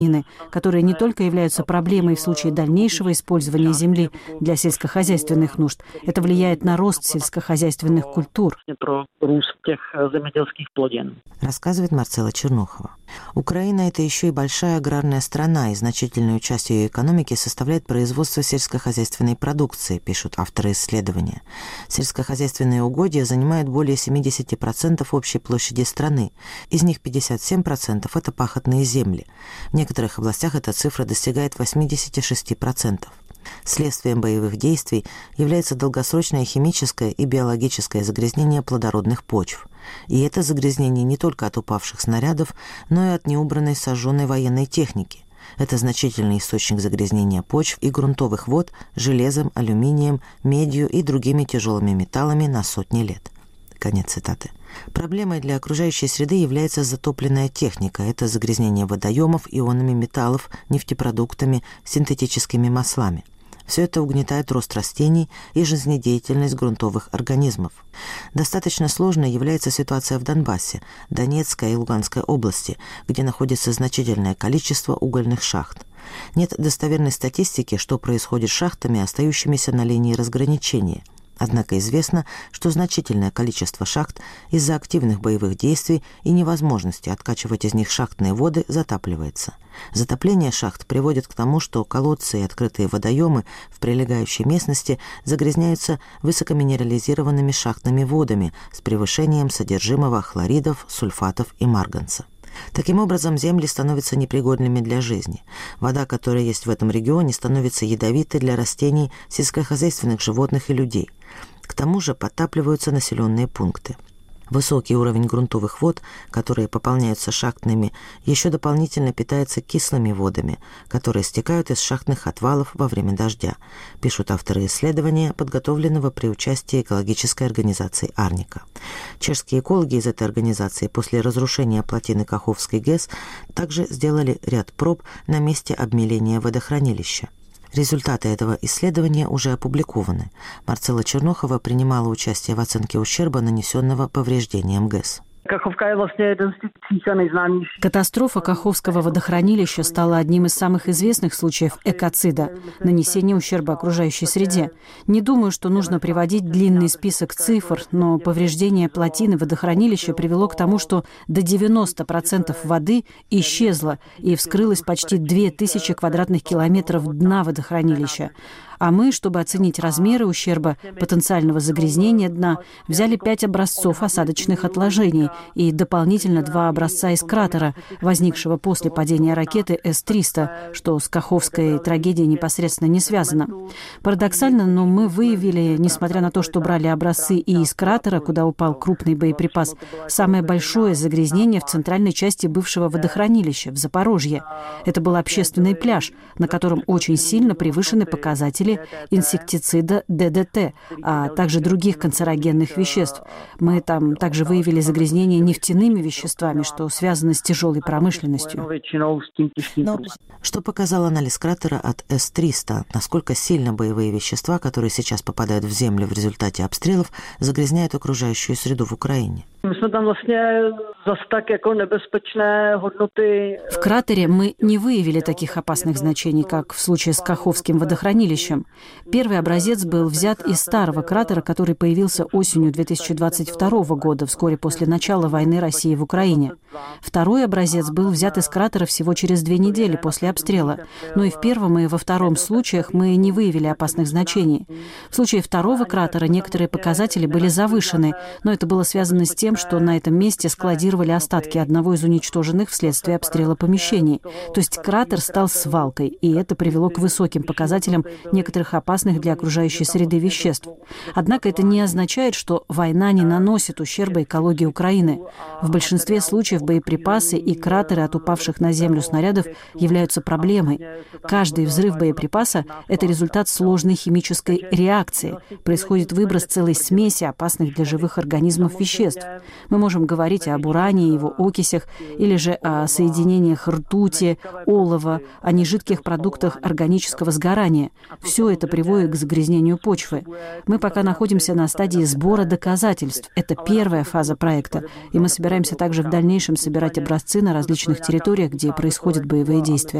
которые не только являются проблемой в случае дальнейшего использования земли для сельскохозяйственных нужд, это влияет на рост сельскохозяйственных культур. Рассказывает Марцела Чернухова. Украина – это еще и большая аграрная страна, и значительную часть ее экономики составляет производство сельскохозяйственной продукции, пишут авторы исследования. Сельскохозяйственные угодья занимают более 70% общей площади страны. Из них 57% – это пахотные земли. В некоторых областях эта цифра достигает 86%. Следствием боевых действий является долгосрочное химическое и биологическое загрязнение плодородных почв. И это загрязнение не только от упавших снарядов, но и от неубранной сожженной военной техники. Это значительный источник загрязнения почв и грунтовых вод железом, алюминием, медью и другими тяжелыми металлами на сотни лет. Конец цитаты. Проблемой для окружающей среды является затопленная техника. Это загрязнение водоемов ионами металлов, нефтепродуктами, синтетическими маслами. Все это угнетает рост растений и жизнедеятельность грунтовых организмов. Достаточно сложной является ситуация в Донбассе, Донецкой и Луганской области, где находится значительное количество угольных шахт. Нет достоверной статистики, что происходит с шахтами, остающимися на линии разграничения. Однако известно, что значительное количество шахт из-за активных боевых действий и невозможности откачивать из них шахтные воды затапливается. Затопление шахт приводит к тому, что колодцы и открытые водоемы в прилегающей местности загрязняются высокоминерализированными шахтными водами с превышением содержимого хлоридов, сульфатов и марганца. Таким образом, земли становятся непригодными для жизни. Вода, которая есть в этом регионе, становится ядовитой для растений, сельскохозяйственных животных и людей. К тому же подтапливаются населенные пункты. Высокий уровень грунтовых вод, которые пополняются шахтными, еще дополнительно питается кислыми водами, которые стекают из шахтных отвалов во время дождя, пишут авторы исследования, подготовленного при участии экологической организации «Арника». Чешские экологи из этой организации после разрушения плотины Каховской ГЭС также сделали ряд проб на месте обмеления водохранилища. Результаты этого исследования уже опубликованы. Марцела Чернухова принимала участие в оценке ущерба, нанесенного повреждением ГЭС. Катастрофа Каховского водохранилища стала одним из самых известных случаев экоцида – нанесения ущерба окружающей среде. Не думаю, что нужно приводить длинный список цифр, но повреждение плотины водохранилища привело к тому, что до 90% воды исчезло и вскрылось почти 2000 квадратных километров дна водохранилища. А мы, чтобы оценить размеры ущерба потенциального загрязнения дна, взяли 5 образцов осадочных отложений и дополнительно 2 образца из кратера, возникшего после падения ракеты С-300, что с Каховской трагедией непосредственно не связано. Парадоксально, но мы выявили, несмотря на то, что брали образцы и из кратера, куда упал крупный боеприпас, самое большое загрязнение в центральной части бывшего водохранилища, в Запорожье. Это был общественный пляж, на котором очень сильно превышены показатели инсектицида ДДТ, а также других канцерогенных веществ. Мы там также выявили загрязнение нефтяными веществами, что связано с тяжелой промышленностью. Что показал анализ кратера от С-300? Насколько сильно боевые вещества, которые сейчас попадают в землю в результате обстрелов, загрязняют окружающую среду в Украине? В кратере мы не выявили таких опасных значений, как в случае с Каховским водохранилищем. Первый образец был взят из старого кратера, который появился осенью 2022 года, вскоре после начала войны России в Украине. Второй образец был взят из кратера всего через 2 недели после обстрела. Но и в первом, и во втором случаях мы не выявили опасных значений. В случае второго кратера некоторые показатели были завышены, но это было связано с тем, что на этом месте складировали остатки одного из уничтоженных вследствие обстрела помещений. То есть кратер стал свалкой, и это привело к высоким показателям некоторых опасных для окружающей среды веществ. Однако это не означает, что война не наносит ущерба экологии Украины. В большинстве случаев боеприпасы и кратеры от упавших на землю снарядов являются проблемой. Каждый взрыв боеприпаса – это результат сложной химической реакции. Происходит выброс целой смеси опасных для живых организмов веществ. Мы можем говорить об уране и его окисях, или же о соединениях ртути, олова, о нежидких продуктах органического сгорания. Все это приводит к загрязнению почвы. Мы пока находимся на стадии сбора доказательств. Это первая фаза проекта, и мы собираемся также в дальнейшем собирать образцы на различных территориях, где происходят боевые действия.